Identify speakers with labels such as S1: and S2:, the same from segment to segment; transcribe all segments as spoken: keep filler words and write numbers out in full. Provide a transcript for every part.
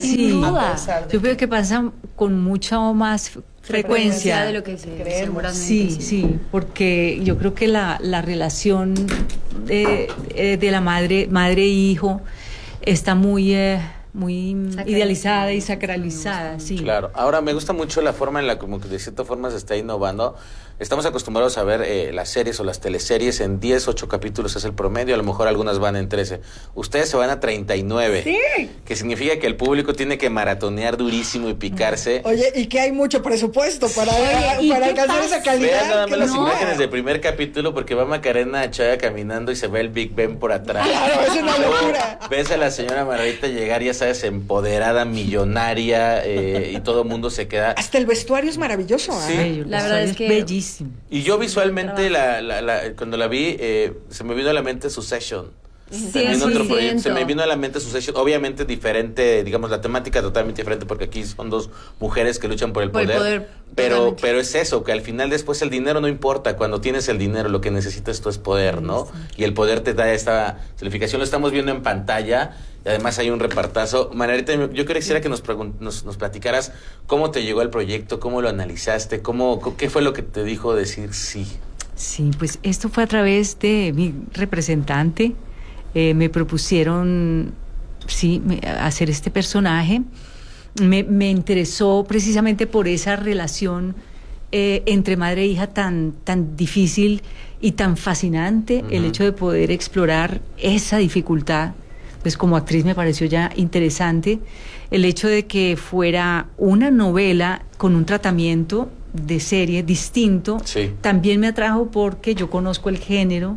S1: Sí,
S2: duda.
S1: Yo creo que pasa con mucha más frecuencia
S2: de lo que se
S3: creemos.
S1: Sí, sí, sí, porque yo creo que la, la relación de, de la madre, madre e hijo está muy, eh, muy idealizada y sacralizada, sí.
S4: Claro. Ahora me gusta mucho la forma en la como que de cierta forma se está innovando. Estamos acostumbrados a ver eh, las series o las teleseries en diez, ocho capítulos es el promedio, a lo mejor algunas van en trece. Ustedes se van a treinta y nueve.
S3: Sí.
S4: Que significa que el público tiene que maratonear durísimo y picarse.
S3: Oye, y que hay mucho presupuesto para,
S2: Oye,
S3: para
S2: ¿y
S3: alcanzar
S2: qué
S3: esa
S2: pasa?
S3: calidad.
S4: Vean nada más las
S3: no.
S4: imágenes del primer capítulo porque va Macarena Chaya caminando y se ve el Big Ben por atrás.
S3: Claro, es una locura.
S4: Ves a la señora Margarita llegar, ya sabes, empoderada, millonaria, eh, y todo el mundo se queda...
S3: Hasta el vestuario es maravilloso.
S4: Sí.
S3: ¿eh?
S1: Bello,
S2: La
S1: la
S2: verdad
S1: verdad
S2: es que-
S1: bellísimo.
S4: Y yo visualmente, la, la, la, cuando la vi, eh, se me vino a la mente Succession. También
S2: cien por
S4: otro proyecto, se
S2: ciento.
S4: me vino a la mente Succession, obviamente diferente, digamos, la temática totalmente diferente, porque aquí son dos mujeres que luchan por el
S2: Por el
S4: poder,
S2: poder,
S4: pero,
S2: totalmente.
S4: pero es eso, que al final después el dinero no importa, cuando tienes el dinero lo que necesitas tú es poder, ¿no? Y el poder te da esta calificación, lo estamos viendo en pantalla, y además hay un repartazo. Margarita, yo quisiera que nos, pregun- nos, nos platicaras cómo te llegó el proyecto, cómo lo analizaste, cómo, qué fue lo que te dijo decir sí.
S1: Sí, pues esto fue a través de mi representante. Eh, me propusieron, sí, me, hacer este personaje. Me, me interesó precisamente por esa relación eh, entre madre e hija tan, tan difícil y tan fascinante,
S4: Uh-huh.
S1: el hecho de poder explorar esa dificultad. Pues como actriz me pareció ya interesante el hecho de que fuera una novela con un tratamiento de serie distinto.
S4: Sí.
S1: También me atrajo porque yo conozco el género.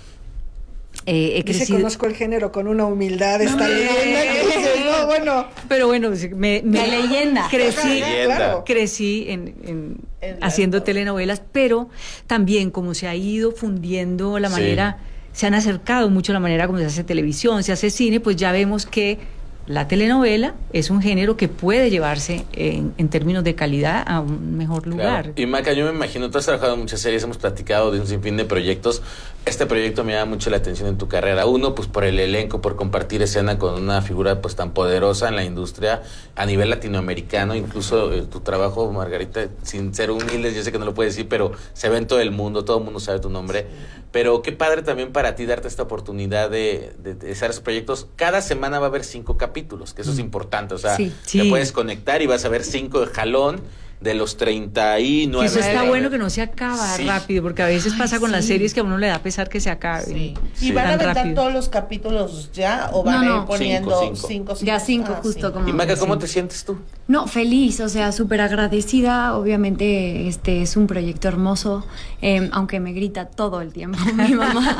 S1: Eh, he
S3: Dice,
S1: crecido.
S3: conozco el género con una humildad esta leyenda que dice, no, bueno.
S1: Pero bueno, me, me
S2: La leyenda.
S1: crecí,
S4: Leyenda.
S3: Claro.
S1: crecí en, en-
S3: En la-
S1: haciendo telenovelas, pero también como se ha ido fundiendo la
S4: Sí.
S1: manera, se han acercado mucho la manera como se hace televisión, se hace cine, pues ya vemos que la telenovela es un género que puede llevarse en, en términos de calidad a un mejor lugar.
S4: Claro. Y Maca, yo me imagino, tú has trabajado en muchas series, hemos platicado de un sinfín de proyectos. Este proyecto me llama mucho la atención en tu carrera. Uno, pues por el elenco, por compartir escena con una figura pues tan poderosa en la industria a nivel latinoamericano. Incluso eh, tu trabajo, Margarita, sin ser humildes, yo sé que no lo puedes decir, pero se ve en todo el mundo, todo el mundo sabe tu nombre. Pero qué padre también para ti darte esta oportunidad de, de, de hacer esos proyectos. Cada semana va a haber cinco capítulos, que eso es importante. O sea,
S1: Sí,
S4: te
S1: sí.
S4: puedes conectar y vas a ver cinco de jalón de los treinta y nueve.
S1: Eso está
S4: de-
S1: bueno que no se acaba
S4: Sí.
S1: rápido, porque a veces pasa con las
S2: sí.
S1: series que a uno le da pesar que se acaben.
S5: Sí.
S4: Sí.
S5: ¿Y van a
S1: Tan
S5: aventar
S1: rápido.
S5: todos los capítulos ya o van
S2: No,
S5: a ir
S2: no.
S5: poniendo
S4: Cinco,
S5: cinco,
S4: cinco.
S5: cinco?
S2: Ya cinco,
S5: Ah,
S2: justo
S5: sí.
S2: como...
S4: Y Maca, ¿cómo
S2: sí.
S4: te sientes tú?
S2: No, feliz, o sea, súper agradecida. Obviamente, este es un proyecto hermoso, eh, aunque me grita todo el tiempo mi mamá.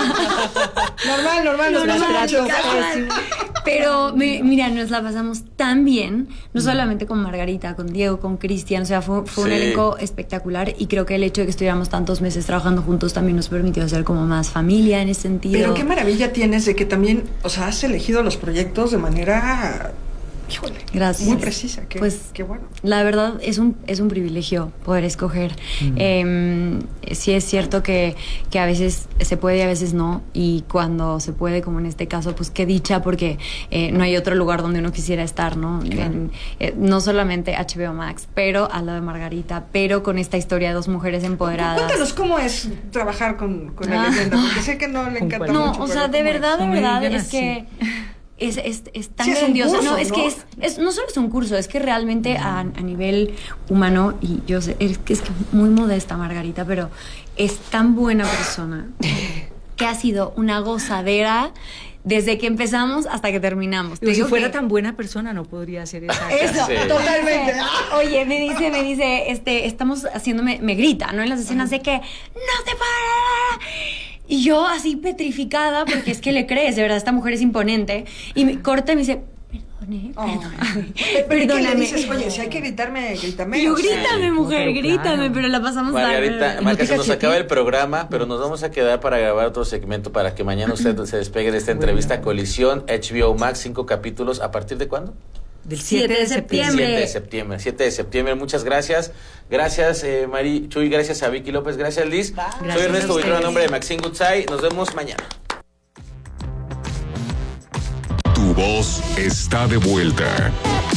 S3: Normal, normal, los
S2: Normal,
S3: muchachos.
S2: normal. Pero me- mira, nos la pasamos tan bien, no solamente con Margarita, con Diego, con Cristian, o sea, fue, fue un
S4: Sí.
S2: elenco espectacular y creo que el hecho de que estuviéramos tantos meses trabajando juntos también nos permitió hacer como más familia en ese sentido.
S3: Pero qué maravilla tienes de que también, o sea, has elegido los proyectos de manera, híjole,
S2: Gracias.
S3: muy precisa. Qué,
S2: Pues,
S3: qué bueno.
S2: La verdad es un, es un privilegio poder escoger.
S1: Mm.
S2: Eh, sí es cierto que, que a veces se puede y a veces no. Y cuando se puede, como en este caso, pues qué dicha, porque eh, no hay otro lugar donde uno quisiera estar, ¿no? En- eh, no solamente H B O Max, pero al lado de Margarita, pero con esta historia de dos mujeres empoderadas.
S3: Cuéntanos cómo es trabajar con, con la
S2: Ah.
S3: leyenda, porque sé que no le
S1: ¿Con
S3: encanta
S1: cuál?
S2: No,
S3: mucho.
S2: o
S3: pero
S2: sea, de
S3: ¿cómo es?
S2: verdad, de
S1: Muy
S2: verdad,
S1: bien
S2: es
S1: así.
S2: que es, es, es tan
S3: Sí, es un
S2: grandioso.
S3: curso,
S2: no, es
S3: ¿no?
S2: que es, es, no solo es un curso, es que realmente a, a nivel humano, y yo sé, es que es que muy modesta Margarita, pero es tan buena persona que ha sido una gozadera desde que empezamos hasta que terminamos. Te
S1: Digo, si
S2: digo
S1: fuera
S2: que-
S1: tan buena persona no podría hacer esa.
S2: Eso,
S4: Sí.
S2: totalmente. Oye, me dice, me dice, este, estamos haciéndome, me grita, ¿no? En las escenas de que no te para. Y yo así petrificada, porque es que le crees, de verdad, esta mujer es imponente. Y me corta y me dice, perdone,
S3: Oh.
S2: perdóname.
S3: Pero ¿qué le
S2: Perdóname.
S3: dices? Oye, si hay que gritarme, grítame.
S2: Y yo,
S3: o sea,
S2: grítame, mujer,
S1: pero
S2: grítame,
S1: claro.
S2: pero la pasamos tan-
S4: Margarita,
S1: no
S4: Marca,
S1: te
S4: se nos
S1: cachetees.
S4: acaba el programa, pero nos vamos a quedar para grabar otro segmento para que mañana usted se despegue de esta entrevista. Colisión, H B O Max, cinco capítulos. ¿A partir de cuándo?
S1: Del siete de septiembre.
S4: siete de septiembre. siete de septiembre. Muchas gracias. Gracias, eh, Mari Chuy. Gracias a Vicky López. Gracias, Liz.
S5: Bye.
S4: Soy
S1: Gracias
S4: Ernesto
S1: a
S4: Buitrón, a
S1: ustedes.
S4: nombre de Maxine Goodside. Nos vemos mañana.
S6: Tu voz está de vuelta.